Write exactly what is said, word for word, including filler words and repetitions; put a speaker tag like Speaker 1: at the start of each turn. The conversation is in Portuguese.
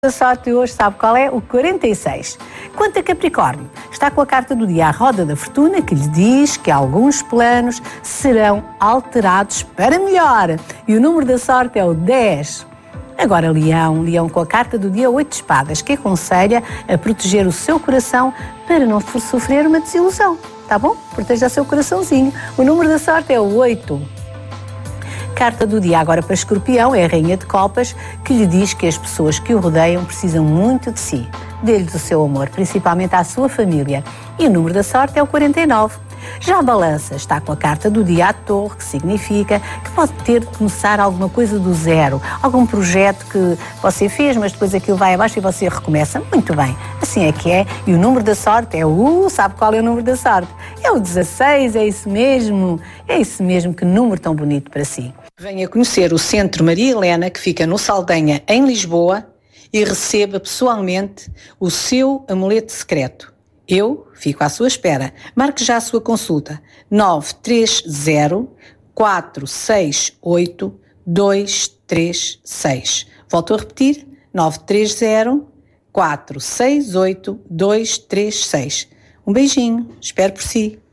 Speaker 1: A sorte de hoje sabe qual é? O quarenta e seis. Quanto a Capricórnio, está com a carta do dia à roda da fortuna que lhe diz que alguns planos serão alterados para melhor. E o número da sorte é o dez. Agora Leão, Leão com a carta do dia oito de espadas, que aconselha a proteger o seu coração para não sofrer uma desilusão. Tá bom? Proteja o seu coraçãozinho. O número da sorte é o oito. Carta do dia agora para Escorpião é a Rainha de Copas, que lhe diz que as pessoas que o rodeiam precisam muito de si. Dê-lhes o seu amor, principalmente à sua família. E o número da sorte é o quarenta e nove. Já a Balança está com a carta do dia à Torre, que significa que pode ter de começar alguma coisa do zero. Algum projeto que você fez, mas depois aquilo vai abaixo e você recomeça. Muito bem, assim é que é. E o número da sorte é o... Sabe qual é o número da sorte? É o dezasseis, é isso mesmo. É isso mesmo, que número tão bonito para si. Venha conhecer o Centro Maria Helena, que fica no Saldanha, em Lisboa, e receba pessoalmente o seu amuleto secreto. Eu fico à sua espera. Marque já a sua consulta. nove três zero, quatro seis oito, dois três seis. Volto a repetir. nove três zero, quatro seis oito, dois três seis. Um beijinho. Espero por si.